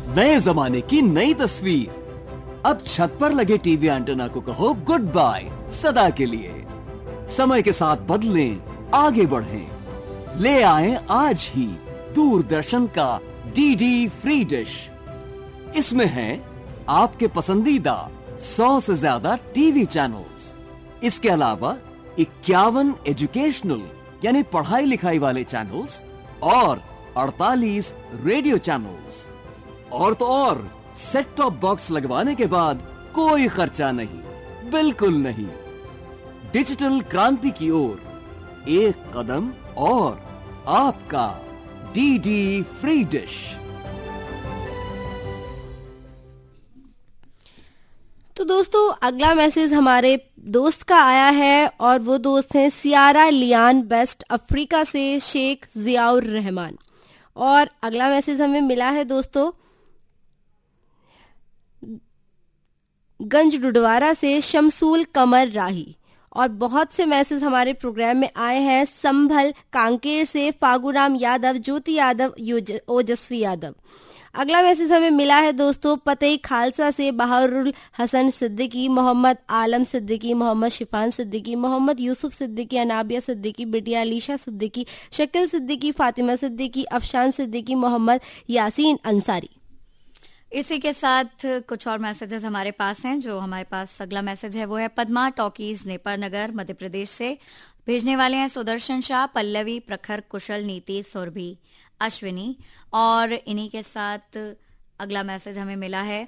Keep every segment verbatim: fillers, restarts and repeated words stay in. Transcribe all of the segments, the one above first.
नए जमाने की नई तस्वीर। अब छत पर लगे टीवी एंटेना को कहो गुड बाय सदा के लिए। समय के साथ बदलें, आगे बढ़ें। ले आएं आज ही दूरदर्शन का डीडी फ्री डिश। इसमें है आपके पसंदीदा सौ से ज्यादा टीवी चैनल्स। इसके अलावा इक्यावन एजुकेशनल यानी पढ़ाई लिखाई वाले चैनल्स और अड़तालीस रेडियो चैनल्स। और तो और सेट टॉप बॉक्स लगवाने के बाद कोई खर्चा नहीं, बिल्कुल नहीं। डिजिटल क्रांति की ओर एक कदम और आपका डीडी फ्री डिश। तो दोस्तों अगला मैसेज हमारे दोस्त का आया है और वो दोस्त हैं सियारा लियान वेस्ट अफ्रीका से शेख जियाउर रहमान। और अगला मैसेज हमें मिला है दोस्तों गंज डुडवारा से शमसूल कमर राही। और बहुत से मैसेज हमारे प्रोग्राम में आए हैं संभल कांकेर से फागुराम यादव, ज्योति यादव, ओजस्वी यादव। अगला मैसेज हमें मिला है दोस्तों पतई खालसा से बहारुल हसन सिद्दीकी, मोहम्मद आलम सिद्दीकी, मोहम्मद शिफान सिद्दीकी, मोहम्मद यूसुफ सिद्दीकी, अनाबिया सिद्दीकी, बिटिया अलीशा सिद्दीकी, शकील सिद्दीकी, फातिमा सिद्दीकी, अफशान सिद्दीकी, मोहम्मद यासीन अंसारी। इसी के साथ कुछ और मैसेजेस हमारे पास हैं। जो हमारे पास अगला मैसेज है वो है पद्मा टॉकीज नेपाल नगर मध्य प्रदेश से। भेजने वाले हैं सुदर्शन शाह, पल्लवी, प्रखर, कुशल, नीति, सुरभि, अश्विनी। और इन्हीं के साथ अगला मैसेज हमें मिला है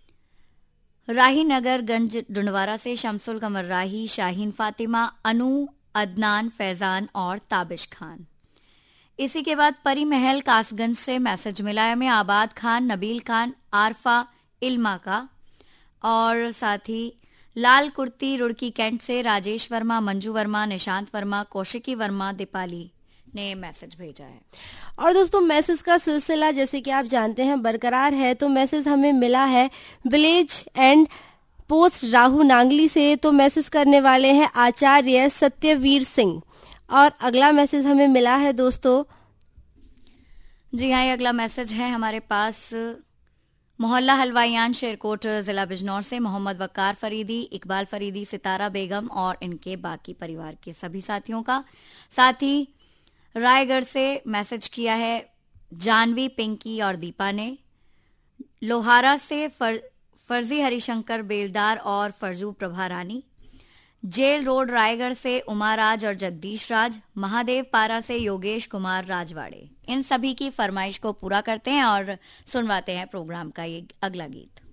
राही नगर गंज डुंडवारा से शमसुल कमर राही, शाहीन फातिमा, अनु, अदनान, फैजान और ताबिश खान। इसी के बाद परी महल कासगंज से मैसेज मिला है हमें आबाद खान, नबील खान, आरफा, इल्मा का। और साथ ही लाल कुर्ती रुड़की कैंट से राजेश वर्मा, मंजू वर्मा, निशांत वर्मा, कौशिकी वर्मा, दीपाली ने मैसेज भेजा है। और दोस्तों मैसेज का सिलसिला जैसे कि आप जानते हैं बरकरार है। तो मैसेज हमें मिला है village and post Rahu Nangli से। तो मैसेज करने वाले हैं आचार्य सत्यवीर सिंह। और अगला मैसेज हमें मिला है दोस्तों, जी हाँ, ये अगला मैसेज है हमारे पास मोहल्ला हलवाईयान शेरकोट जिला बिजनौर से मोहम्मद वकार फरीदी, इकबाल फरीदी, सितारा बेगम और इनके बाकी परिवार के सभी साथियों का। साथ ही रायगढ़ से मैसेज किया है जानवी, पिंकी और दीपा ने। लोहारा से फर, फर्जी हरिशंकर बेलदार और फरजू प्रभा रानी। जेल रोड रायगढ़ से उमाराज और जगदीश राज। महादेव पारा से योगेश कुमार राजवाड़े। इन सभी की फरमाइश को पूरा करते हैं और सुनवाते हैं प्रोग्राम का ये अगला गीत।